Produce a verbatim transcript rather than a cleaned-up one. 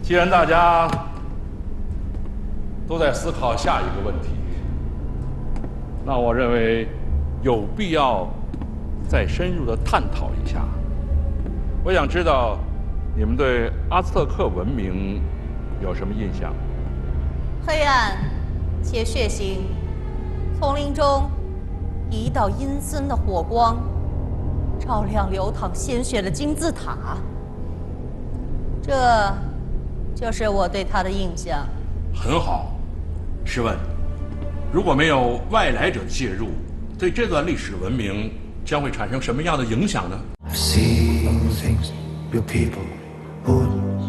既然大家都在思考下一个问题，那我认为有必要再深入的探讨一下。我想知道你们对阿兹特克文明有什么印象？ 黑暗且血腥，丛林中一道阴森的火光，照亮流淌鲜血的金字塔。这就是我对他的印象。 很好。试问，如果没有外来者介入，对这段历史文明将会产生什么样的影响呢？ I've seen things your people would